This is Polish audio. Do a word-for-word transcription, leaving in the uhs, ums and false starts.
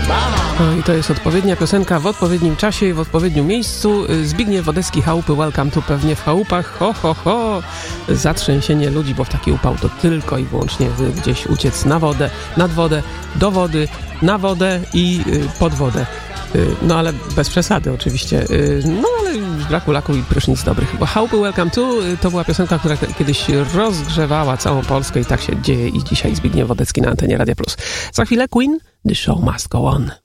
No i to jest odpowiednia piosenka w odpowiednim czasie i w odpowiednim miejscu. Zbigniew Wodecki, Chałupy, welcome to, pewnie w chałupach, ho, ho, ho. Zatrzęsienie ludzi, bo w taki upał to tylko i wyłącznie gdzieś uciec na wodę, nad wodę, do wody, na wodę i pod wodę. No ale bez przesady oczywiście. No ale z braku laku i prysznic dobrych. Bo Chałupy Welcome to to była piosenka, która kiedyś rozgrzewała całą Polskę i tak się dzieje i dzisiaj Zbigniew Wodecki na antenie Radia Plus. Za chwilę Queen, The Show Must Go On.